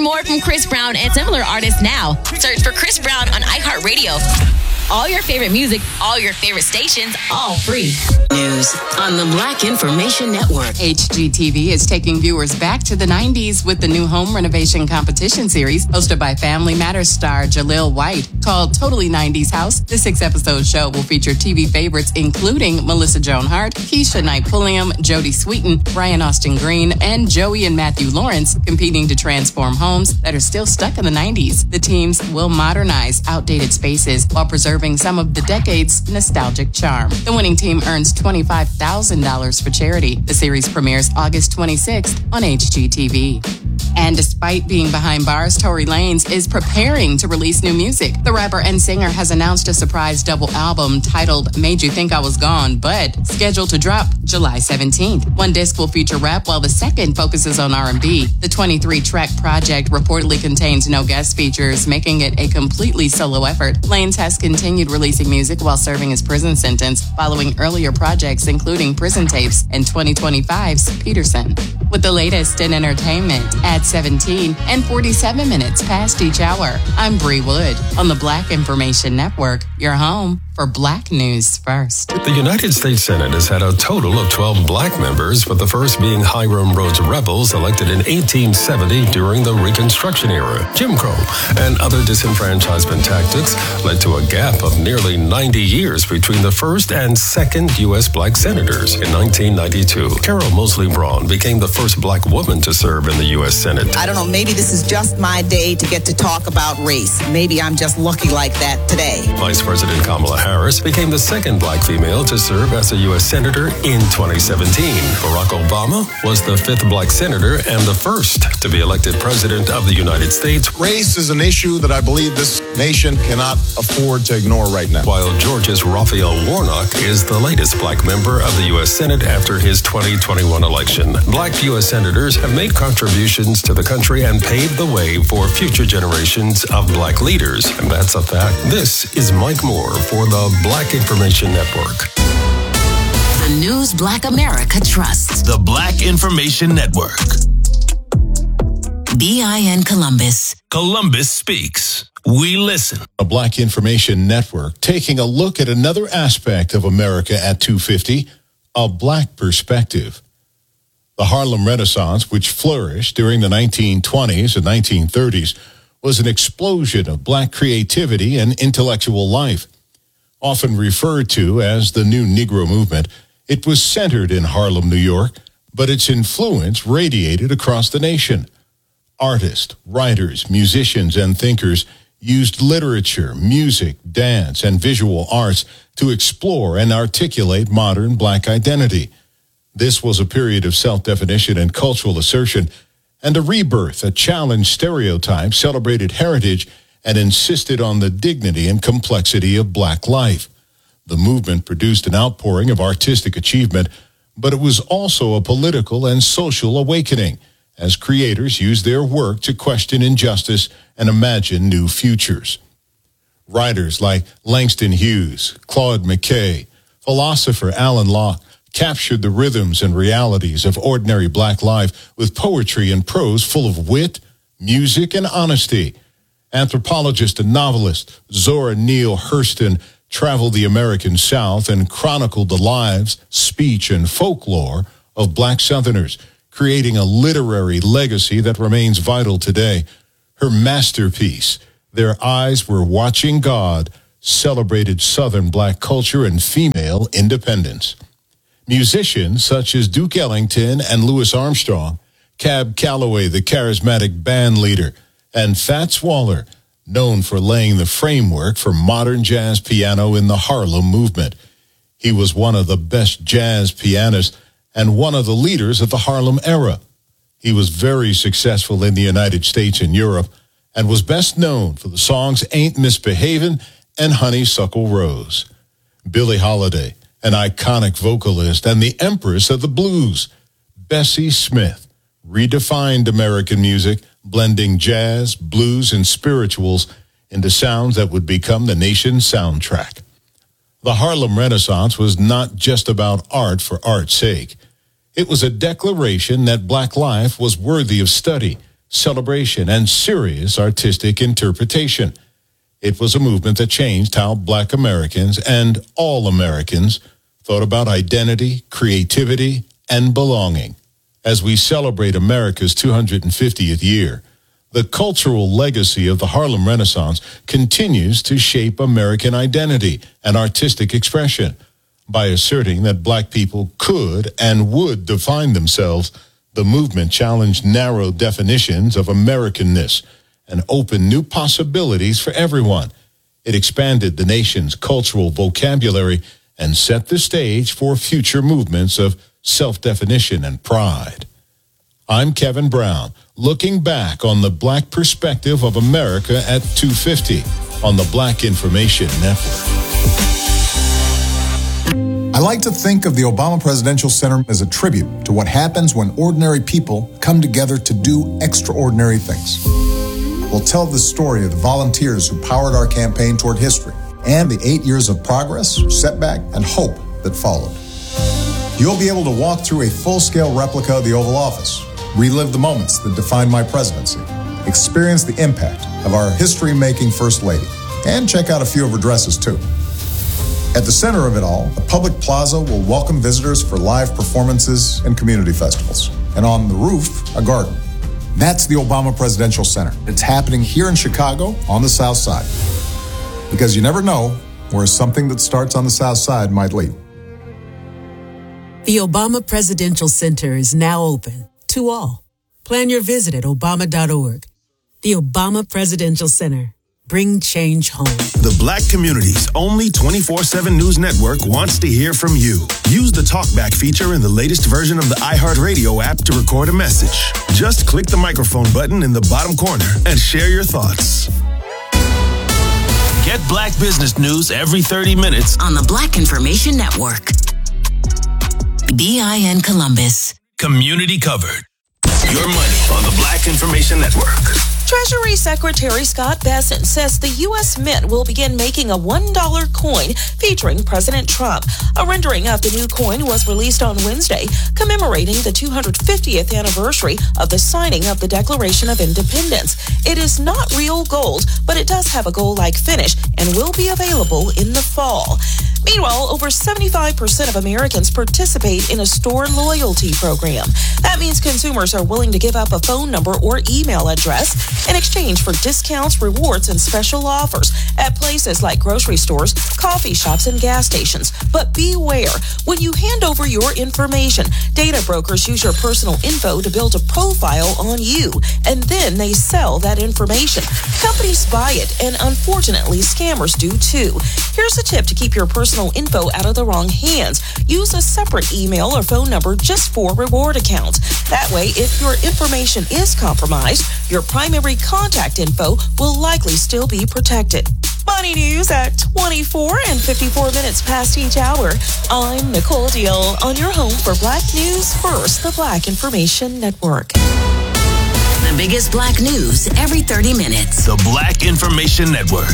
more from Chris Brown and similar artists now. Search for Chris Brown on iHeartRadio. All your favorite music, all your favorite stations, all free. News on the Black Information Network. HGTV is taking viewers back to the 90s with the new home renovation competition series hosted by Family Matters star Jaleel White called Totally 90s House. The 6-episode show will feature TV favorites including Melissa Joan Hart, Keisha Knight Pulliam, Jodie Sweetin, Brian Austin Green, and Joey and Matthew Lawrence competing to transform homes that are still stuck in the 90s. The teams will modernize outdated spaces while preserving some of the decade's nostalgic charm. The winning team earns $25,000 for charity. The series premieres August 26th on HGTV. And despite being behind bars, Tory Lanez is preparing to release new music. The rapper and singer has announced a surprise double album titled Made You Think I Was Gone, but scheduled to drop July 17th. One disc will feature rap while the second focuses on R&B. The 23-track project reportedly contains no guest features, making it a completely solo effort. Lanez has continued releasing music while serving his prison sentence, following earlier projects including Prison Tapes and 2025's Peterson. With the latest in entertainment at 17 and 47 minutes past each hour, I'm Bree Wood on the Black Information Network, your home for Black News First. The United States Senate has had a total of 12 black members, with the first being Hiram Rhodes Rebels, elected in 1870 during the Reconstruction era. Jim Crow and other disenfranchisement tactics led to a gap of nearly 90 years between the first and second U.S. black senators. In 1992, Carol Moseley Braun became the first black woman to serve in the U.S. Senate. I don't know, maybe this is just my day to get to talk about race. Maybe I'm just lucky like that today. Vice President Kamala Harris became the second black female to serve as a U.S. Senator in 2017. Barack Obama was the fifth black senator and the first to be elected President of the United States. Race is an issue that I believe this nation cannot afford to ignore right now. While Georgia's Raphael Warnock is the latest black member of the U.S. Senate after his 2021 election. Black U.S. senators have made contributions to the country and paved the way for future generations of black leaders. And that's a fact. This is Mike Moore for the Black Information Network. The news Black America trusts. The Black Information Network. BIN Columbus. Columbus speaks. We listen. A Black Information Network taking a look at another aspect of America at 250, a black perspective. The Harlem Renaissance, which flourished during the 1920s and 1930s, was an explosion of black creativity and intellectual life. Often referred to as the New Negro Movement, it was centered in Harlem, New York, but its influence radiated across the nation. Artists, writers, musicians, and thinkers used literature, music, dance, and visual arts to explore and articulate modern black identity. This was a period of self-definition and cultural assertion, and a rebirth that challenged stereotypes, celebrated heritage, and insisted on the dignity and complexity of black life. The movement produced an outpouring of artistic achievement, but it was also a political and social awakening, as creators used their work to question injustice and imagine new futures. Writers like Langston Hughes, Claude McKay, philosopher Alan Locke captured the rhythms and realities of ordinary black life with poetry and prose full of wit, music, and honesty. Anthropologist and novelist Zora Neale Hurston traveled the American South and chronicled the lives, speech, and folklore of black Southerners, creating a literary legacy that remains vital today. Her masterpiece, Their Eyes Were Watching God, celebrated Southern black culture and female independence. Musicians such as Duke Ellington and Louis Armstrong, Cab Calloway, the charismatic band leader, and Fats Waller, known for laying the framework for modern jazz piano in the Harlem movement. He was one of the best jazz pianists and one of the leaders of the Harlem era. He was very successful in the United States and Europe and was best known for the songs Ain't Misbehavin' and Honeysuckle Rose. Billie Holiday, an iconic vocalist and the empress of the blues, Bessie Smith, redefined American music, blending jazz, blues, and spirituals into sounds that would become the nation's soundtrack. The Harlem Renaissance was not just about art for art's sake. It was a declaration that black life was worthy of study, celebration, and serious artistic interpretation. It was a movement that changed how Black Americans and all Americans thought about identity, creativity, and belonging. As we celebrate America's 250th year, the cultural legacy of the Harlem Renaissance continues to shape American identity and artistic expression. By asserting that Black people could and would define themselves, the movement challenged narrow definitions of Americanness and opened new possibilities for everyone. It expanded the nation's cultural vocabulary and set the stage for future movements of self-definition and pride. I'm Kevin Brown, looking back on the Black perspective of America at 250 on the Black Information Network. I like to think of the Obama Presidential Center as a tribute to what happens when ordinary people come together to do extraordinary things. We'll tell the story of the volunteers who powered our campaign toward history and the 8 years of progress, setback, and hope that followed. You'll be able to walk through a full-scale replica of the Oval Office, relive the moments that defined my presidency, experience the impact of our history-making First Lady, and check out a few of her dresses, too. At the center of it all, the public plaza will welcome visitors for live performances and community festivals. And on the roof, a garden. That's the Obama Presidential Center. It's happening here in Chicago on the South Side. Because you never know where something that starts on the South Side might lead. The Obama Presidential Center is now open to all. Plan your visit at Obama.org. The Obama Presidential Center. Bring change home. The Black community's only 24/7 news network wants to hear from you. Use the TalkBack feature in the latest version of the iHeartRadio app to record a message. Just click the microphone button in the bottom corner and share your thoughts. Get Black business news every 30 minutes on the Black Information Network. BIN Columbus. Community covered. Your money on the Black Information Network. Treasury Secretary Scott Bessent says the U.S. Mint will begin making a $1 coin featuring President Trump. A rendering of the new coin was released on Wednesday, commemorating the 250th anniversary of the signing of the Declaration of Independence. It is not real gold, but it does have a gold-like finish and will be available in the fall. Meanwhile, over 75% of Americans participate in a store loyalty program. That means consumers are willing to give up a phone number or email address in exchange for discounts, rewards, and special offers at places like grocery stores, coffee shops, and gas stations. But beware, when you hand over your information, data brokers use your personal info to build a profile on you, and then they sell that information. Companies buy it, and unfortunately, scammers do too. Here's a tip to keep your personal info out of the wrong hands. Use a separate email or phone number just for reward accounts. That way, if your information is compromised, your primary contact info will likely still be protected. Money news at 24 and 54 minutes past each hour. I'm Nicole Deal on your home for Black News First, the Black Information Network. The biggest Black news every 30 minutes. The Black Information Network.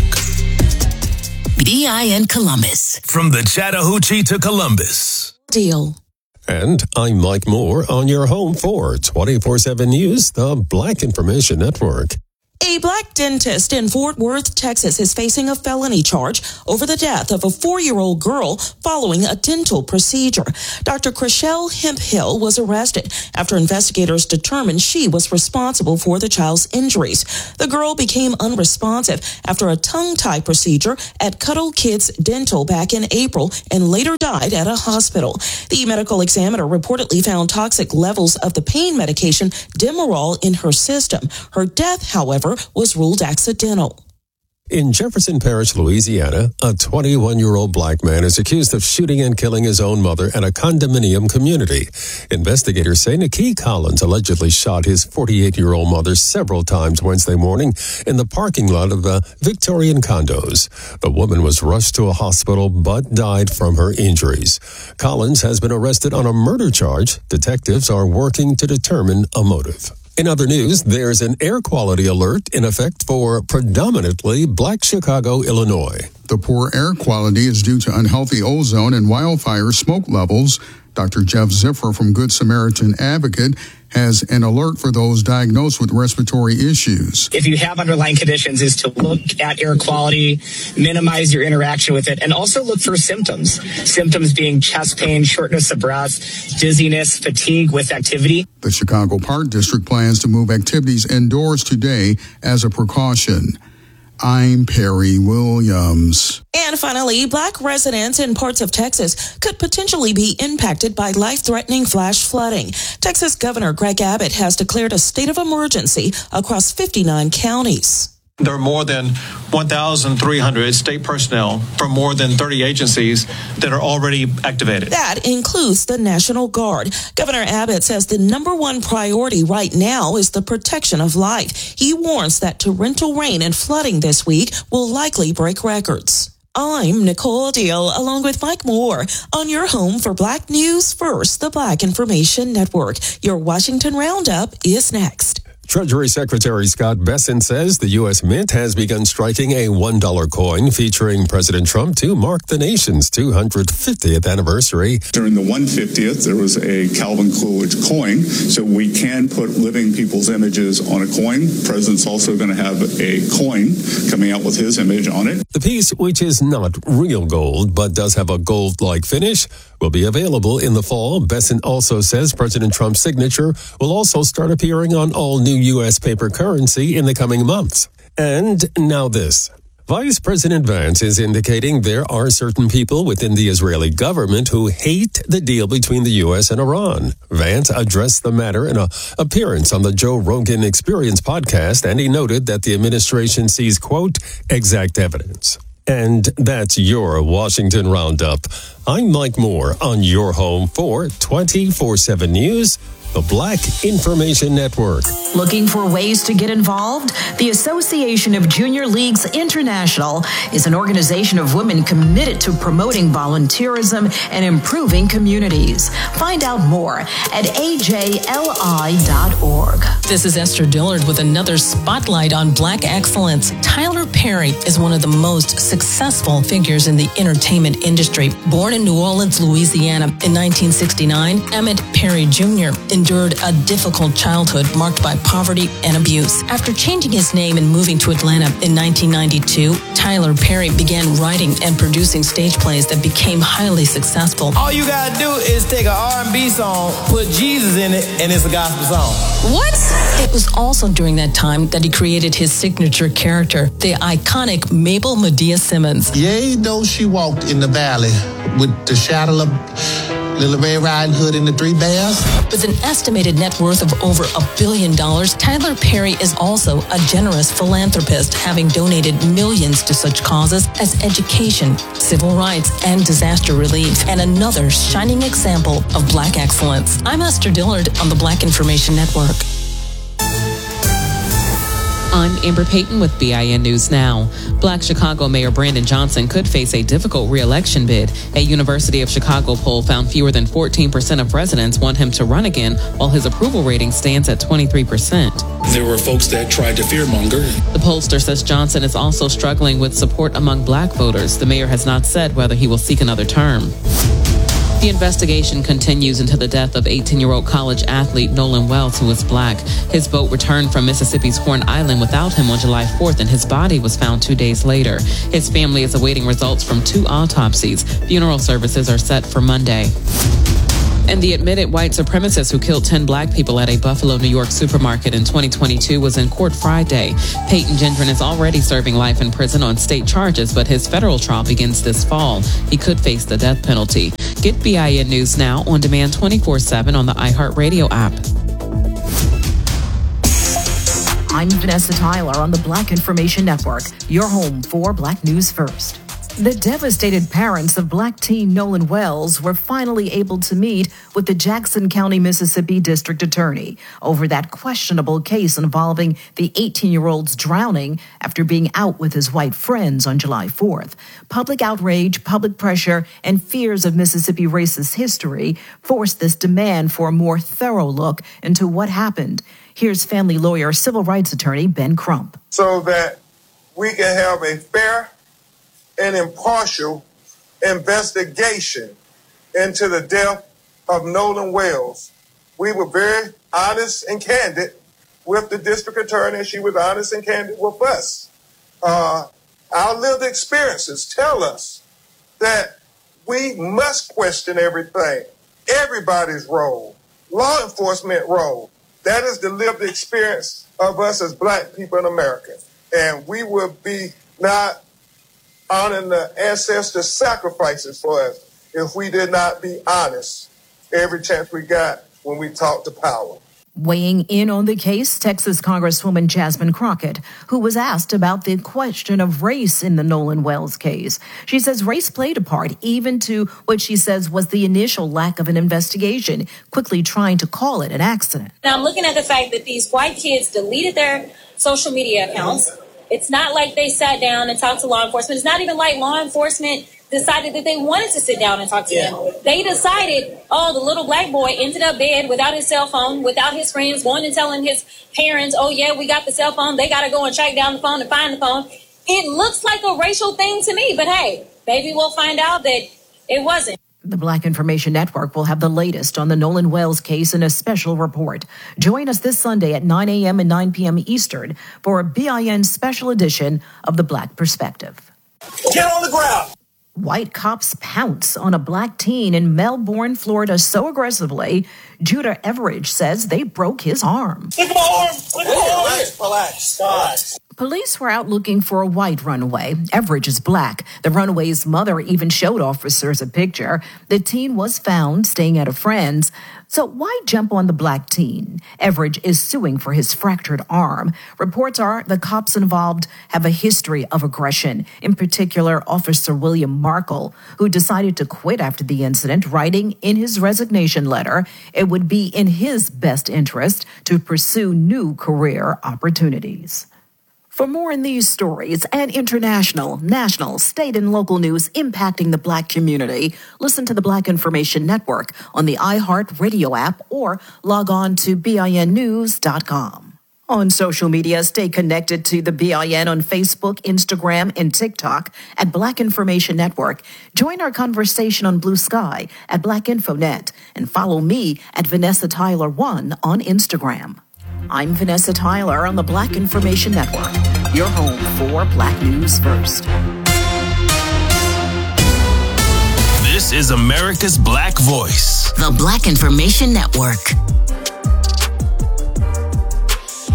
BIN Columbus. From the Chattahoochee to Columbus. Deal. And I'm Mike Moore on your home for 24/7 News, the Black Information Network. A Black dentist in Fort Worth, Texas is facing a felony charge over the death of a 4-year-old girl following a dental procedure. Dr. Chriselle Hemphill was arrested after investigators determined she was responsible for the child's injuries. The girl became unresponsive after a tongue-tie procedure at Cuddle Kids Dental back in April and later died at a hospital. The medical examiner reportedly found toxic levels of the pain medication Demerol in her system. Her death, however, was ruled accidental. In Jefferson Parish, Louisiana, a 21-year-old Black man is accused of shooting and killing his own mother at a condominium community. Investigators say Nikki Collins allegedly shot his 48-year-old mother several times Wednesday morning in the parking lot of the Victorian condos. The woman was rushed to a hospital but died from her injuries. Collins has been arrested on a murder charge. Detectives are working to determine a motive. In other news, there's an air quality alert in effect for predominantly Black Chicago, Illinois. The poor air quality is due to unhealthy ozone and wildfire smoke levels. Dr. Jeff Ziffer from Good Samaritan Advocate has an alert for those diagnosed with respiratory issues. If you have underlying conditions, is to look at air quality, minimize your interaction with it, and also look for symptoms. Symptoms being chest pain, shortness of breath, dizziness, fatigue with activity. The Chicago Park District plans to move activities indoors today as a precaution. I'm Perry Williams. And finally, Black residents in parts of Texas could potentially be impacted by life-threatening flash flooding. Texas Governor Greg Abbott has declared a state of emergency across 59 counties. There are more than 1,300 state personnel from more than 30 agencies that are already activated. That includes the National Guard. Governor Abbott says the number one priority right now is the protection of life. He warns that torrential rain and flooding this week will likely break records. I'm Nicole Deal, along with Mike Moore, on your home for Black News First, the Black Information Network. Your Washington Roundup is next. Treasury Secretary Scott Bessent says the U.S. Mint has begun striking a $1 coin featuring President Trump to mark the nation's 250th anniversary. During the 150th, there was a Calvin Coolidge coin, so we can put living people's images on a coin. The president's also going to have a coin coming out with his image on it. The piece, which is not real gold but does have a gold-like finish, will be available in the fall. Bessent also says President Trump's signature will also start appearing on all new U.S. paper currency in the coming months. And now this. Vice President Vance is indicating there are certain people within the Israeli government who hate the deal between the U.S. and Iran. Vance addressed the matter in an appearance on the Joe Rogan Experience podcast, and he noted that the administration sees, quote, exact evidence. And that's your Washington Roundup. I'm Mike Moore on your home for 24/7 News, the Black Information Network. Looking for ways to get involved? The Association of Junior Leagues International is an organization of women committed to promoting volunteerism and improving communities. Find out more at ajli.org. This is Esther Dillard with another spotlight on Black excellence. Tyler Perry is one of the most successful figures in the entertainment industry. Born in New Orleans, Louisiana in 1969, Emmett Perry Jr. endured a difficult childhood marked by poverty and abuse. After changing his name and moving to Atlanta in 1992, Tyler Perry began writing and producing stage plays that became highly successful. All you gotta do is take an R&B song, put Jesus in it, and it's a gospel song. What? It was also during that time that he created his signature character, the iconic Mabel Medea Simmons. Yea, though she walked in the valley with the shadow of Little Red Riding Hood and the Three Bears. With an estimated net worth of over $1 billion, Tyler Perry is also a generous philanthropist, having donated millions to such causes as education, civil rights, and disaster relief, and another shining example of Black excellence. I'm Esther Dillard on the Black Information Network. I'm Amber Payton with BIN News Now. Black Chicago Mayor Brandon Johnson could face a difficult re-election bid. A University of Chicago poll found fewer than 14% of residents want him to run again, while his approval rating stands at 23%. There were folks that tried to fearmonger. The pollster says Johnson is also struggling with support among Black voters. The mayor has not said whether he will seek another term. The investigation continues into the death of 18-year-old college athlete Nolan Wells, who was Black. His boat returned from Mississippi's Horn Island without him on July 4th, and his body was found 2 days later. His family is awaiting results from 2 autopsies. Funeral services are set for Monday. And the admitted white supremacist who killed 10 Black people at a Buffalo, New York supermarket in 2022 was in court Friday. Peyton Gendron is already serving life in prison on state charges, but his federal trial begins this fall. He could face the death penalty. Get BIN News Now on demand 24/7 on the iHeartRadio app. I'm Vanessa Tyler on the Black Information Network, your home for Black News First. The devastated parents of Black teen Nolan Wells were finally able to meet with the Jackson County, Mississippi District Attorney over that questionable case involving the 18-year-old's drowning after being out with his white friends on July 4th. Public outrage, public pressure, and fears of Mississippi racist history forced this demand for a more thorough look into what happened. Here's family lawyer, civil rights attorney Ben Crump. So that we can have a fair and impartial investigation into the death of Nolan Wells. We were very honest and candid with the district attorney, and she was honest and candid with us. Our lived experiences tell us that we must question everything, everybody's role, law enforcement role. That is the lived experience of us as black people in America. And we will be not honoring the ancestors' sacrifices for us if we did not be honest every chance we got when we talk to power. Weighing in on the case, Texas Congresswoman Jasmine Crockett, who was asked about the question of race in the Nolan Wells case. She says race played a part, even to what she says was the initial lack of an investigation, quickly trying to call it an accident. Now, I'm looking at the fact that these white kids deleted their social media accounts. It's not like they sat down and talked to law enforcement. It's not even like law enforcement decided that they wanted to sit down and talk to them. They decided, the little black boy ended up dead without his cell phone, without his friends, going and telling his parents, we got the cell phone. They got to go and track down the phone and find the phone. It looks like a racial thing to me, but hey, maybe we'll find out that it wasn't. The Black Information Network will have the latest on the Nolan Wells case in a special report. Join us this Sunday at 9 a.m. and 9 p.m. Eastern for a BIN special edition of The Black Perspective. Get on the ground! White cops pounce on a black teen in Melbourne, Florida so aggressively, Judah Everidge says they broke his arm. Look at my arm! Relax. Police were out looking for a white runaway. Everidge is black. The runaway's mother even showed officers a picture. The teen was found staying at a friend's. So why jump on the black teen? Everidge is suing for his fractured arm. Reports are the cops involved have a history of aggression, in particular Officer William Markle, who decided to quit after the incident, writing in his resignation letter it would be in his best interest to pursue new career opportunities. For more in these stories and international, national, state, and local news impacting the black community, listen to the Black Information Network on the iHeart Radio app or log on to BINnews.com. On social media, stay connected to the BIN on Facebook, Instagram, and TikTok at Black Information Network. Join our conversation on Blue Sky at Black Infonet and follow me at Vanessa Tyler 1 on Instagram. I'm Vanessa Tyler on the Black Information Network, your home for Black News First. This is America's Black Voice. The Black Information Network.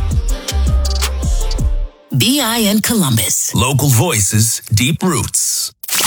BIN Columbus. Local voices, deep roots.